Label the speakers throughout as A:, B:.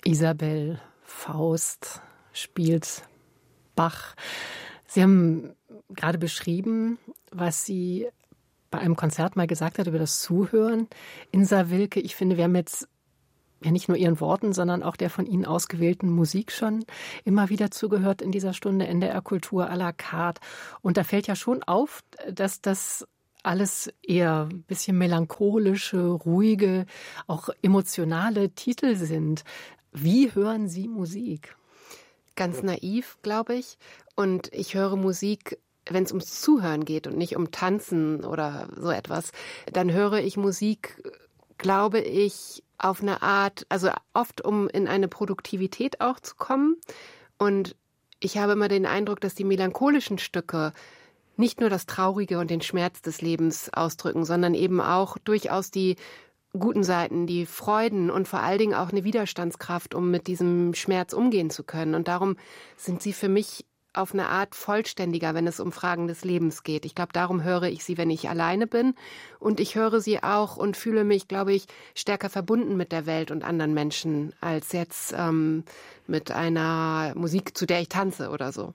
A: Isabel Faust spielt Bach. Sie haben gerade beschrieben, was sie bei einem Konzert mal gesagt hat über das Zuhören in Saarwilke. Ich finde, wir haben jetzt ja nicht nur Ihren Worten, sondern auch der von Ihnen ausgewählten Musik schon immer wieder zugehört in dieser Stunde NDR Kultur à la carte. Und da fällt ja schon auf, dass das alles eher ein bisschen melancholische, ruhige, auch emotionale Titel sind. Wie hören Sie Musik?
B: Ganz naiv, glaube ich. Und ich höre Musik, wenn es ums Zuhören geht und nicht um Tanzen oder so etwas. Dann höre ich Musik, glaube ich, auf eine Art, also oft um in eine Produktivität auch zu kommen. Und ich habe immer den Eindruck, dass die melancholischen Stücke nicht nur das Traurige und den Schmerz des Lebens ausdrücken, sondern eben auch durchaus die guten Seiten, die Freuden und vor allen Dingen auch eine Widerstandskraft, um mit diesem Schmerz umgehen zu können. Und darum sind sie für mich auf eine Art vollständiger, wenn es um Fragen des Lebens geht. Ich glaube, darum höre ich sie, wenn ich alleine bin. Und ich höre sie auch und fühle mich, glaube ich, stärker verbunden mit der Welt und anderen Menschen, als jetzt mit einer Musik, zu der ich tanze oder so.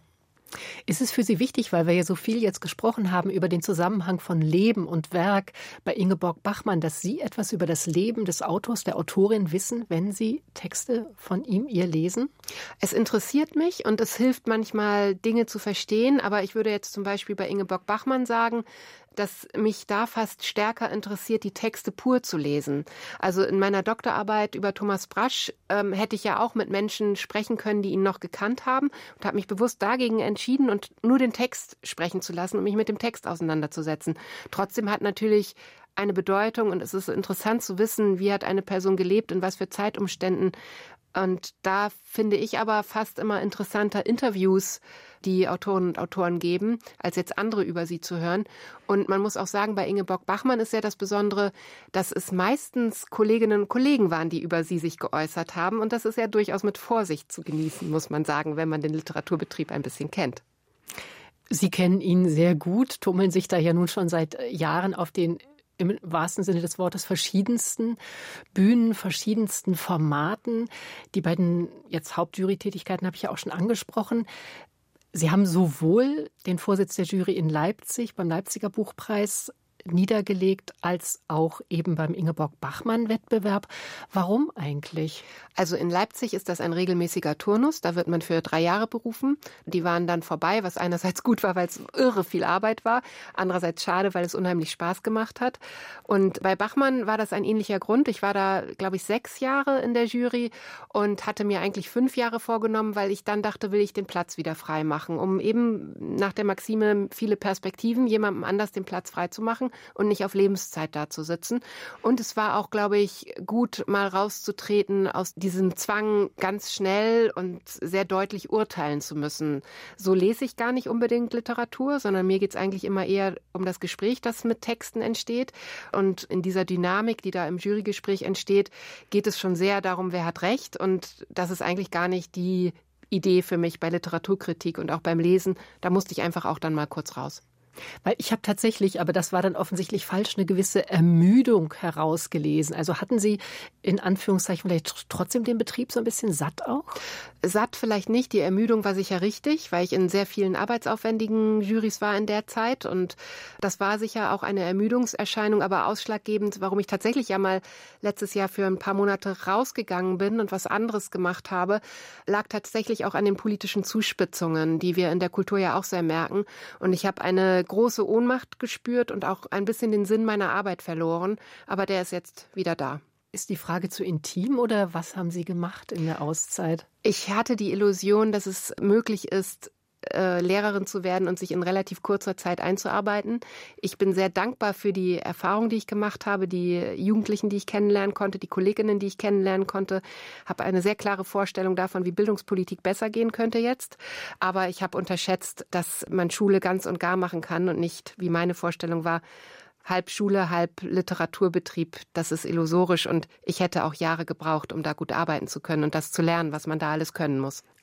A: Ist es für Sie wichtig, weil wir ja so viel jetzt gesprochen haben über den Zusammenhang von Leben und Werk bei Ingeborg Bachmann, dass Sie etwas über das Leben des Autors, der Autorin wissen, wenn Sie Texte von ihr lesen?
B: Es interessiert mich und es hilft manchmal, Dinge zu verstehen. Aber ich würde jetzt zum Beispiel bei Ingeborg Bachmann sagen, dass mich da fast stärker interessiert, die Texte pur zu lesen. Also in meiner Doktorarbeit über Thomas Brasch hätte ich ja auch mit Menschen sprechen können, die ihn noch gekannt haben und habe mich bewusst dagegen entschieden und nur den Text sprechen zu lassen und mich mit dem Text auseinanderzusetzen. Trotzdem hat natürlich eine Bedeutung und es ist interessant zu wissen, wie hat eine Person gelebt, in was für Zeitumständen. Und da finde ich aber fast immer interessanter Interviews, die Autorinnen und Autoren geben, als jetzt andere über sie zu hören. Und man muss auch sagen, bei Ingeborg Bachmann ist ja das Besondere, dass es meistens Kolleginnen und Kollegen waren, die über sie sich geäußert haben. Und das ist ja durchaus mit Vorsicht zu genießen, muss man sagen, wenn man den Literaturbetrieb ein bisschen kennt.
A: Sie kennen ihn sehr gut, tummeln sich da ja nun schon seit Jahren auf den im wahrsten Sinne des Wortes verschiedensten Bühnen, verschiedensten Formaten. Die beiden jetzt Hauptjury-Tätigkeiten habe ich ja auch schon angesprochen. Sie haben sowohl den Vorsitz der Jury in Leipzig beim Leipziger Buchpreis niedergelegt, als auch eben beim Ingeborg-Bachmann-Wettbewerb. Warum eigentlich?
B: Also in Leipzig ist das ein regelmäßiger Turnus. Da wird man für 3 Jahre berufen. Die waren dann vorbei, was einerseits gut war, weil es irre viel Arbeit war. Andererseits schade, weil es unheimlich Spaß gemacht hat. Und bei Bachmann war das ein ähnlicher Grund. Ich war da, glaube ich, 6 Jahre in der Jury und hatte mir eigentlich 5 Jahre vorgenommen, weil ich dann dachte, will ich den Platz wieder frei machen, um eben nach der Maxime viele Perspektiven jemandem anders den Platz frei zu machen und nicht auf Lebenszeit da zu sitzen. Und es war auch, glaube ich, gut, mal rauszutreten aus diesem Zwang, ganz schnell und sehr deutlich urteilen zu müssen. So lese ich gar nicht unbedingt Literatur, sondern mir geht es eigentlich immer eher um das Gespräch, das mit Texten entsteht. Und in dieser Dynamik, die da im Jurygespräch entsteht, geht es schon sehr darum, wer hat Recht. Und das ist eigentlich gar nicht die Idee für mich bei Literaturkritik und auch beim Lesen. Da musste ich einfach auch dann mal kurz raus.
A: Weil ich habe tatsächlich, aber das war dann offensichtlich falsch, eine gewisse Ermüdung herausgelesen. Also hatten Sie in Anführungszeichen vielleicht trotzdem den Betrieb so ein bisschen satt auch?
B: Satt vielleicht nicht. Die Ermüdung war sicher richtig, weil ich in sehr vielen arbeitsaufwendigen Jurys war in der Zeit. Und das war sicher auch eine Ermüdungserscheinung, aber ausschlaggebend, warum ich tatsächlich ja mal letztes Jahr für ein paar Monate rausgegangen bin und was anderes gemacht habe, lag tatsächlich auch an den politischen Zuspitzungen, die wir in der Kultur ja auch sehr merken. Und ich habe eine große Ohnmacht gespürt und auch ein bisschen den Sinn meiner Arbeit verloren. Aber der ist jetzt wieder da.
A: Ist die Frage zu intim oder was haben Sie gemacht in der Auszeit?
B: Ich hatte die Illusion, dass es möglich ist, Lehrerin zu werden und sich in relativ kurzer Zeit einzuarbeiten. Ich bin sehr dankbar für die Erfahrung, die ich gemacht habe, die Jugendlichen, die ich kennenlernen konnte, die Kolleginnen, die ich kennenlernen konnte. Habe eine sehr klare Vorstellung davon, wie Bildungspolitik besser gehen könnte jetzt. Aber ich habe unterschätzt, dass man Schule ganz und gar machen kann und nicht, wie meine Vorstellung war, halb Schule, halb Literaturbetrieb. Das ist illusorisch und ich hätte auch Jahre gebraucht, um da gut arbeiten zu können und das zu lernen, was man da alles können muss.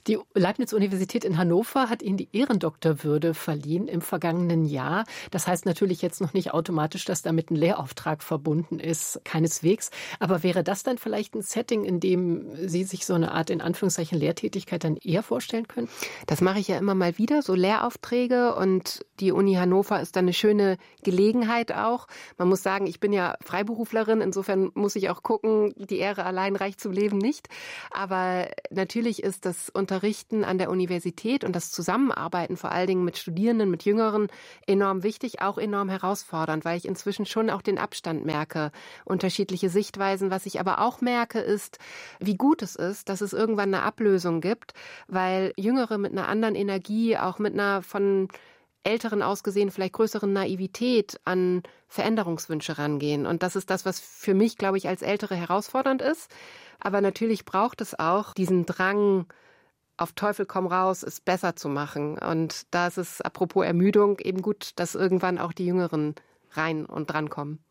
A: Die Leibniz-Universität in Hannover hat Ihnen die Ehrendoktorwürde verliehen im vergangenen Jahr. Das heißt natürlich jetzt noch nicht automatisch, dass damit ein Lehrauftrag verbunden ist, keineswegs. Aber wäre das dann vielleicht ein Setting, in dem Sie sich so eine Art, in Anführungszeichen, Lehrtätigkeit dann eher vorstellen können?
B: Das mache ich ja immer mal wieder, so Lehraufträge, und die Uni Hannover ist dann eine schöne Gelegenheit auch. Man muss sagen, ich bin ja Freiberuflerin, insofern muss ich auch gucken, die Ehre allein reicht zum Leben nicht. Aber natürlich ist das Unterrichten an der Universität und das Zusammenarbeiten vor allen Dingen mit Studierenden, mit Jüngeren enorm wichtig, auch enorm herausfordernd, weil ich inzwischen schon auch den Abstand merke, unterschiedliche Sichtweisen. Was ich aber auch merke, ist, wie gut es ist, dass es irgendwann eine Ablösung gibt, weil Jüngere mit einer anderen Energie, auch mit einer von Älteren aus gesehen vielleicht größeren Naivität an Veränderungswünsche rangehen. Und das ist das, was für mich, glaube ich, als Ältere herausfordernd ist. Aber natürlich braucht es auch diesen Drang, auf Teufel komm raus, es besser zu machen. Und da ist es, apropos Ermüdung, eben gut, dass irgendwann auch die Jüngeren rein und drankommen.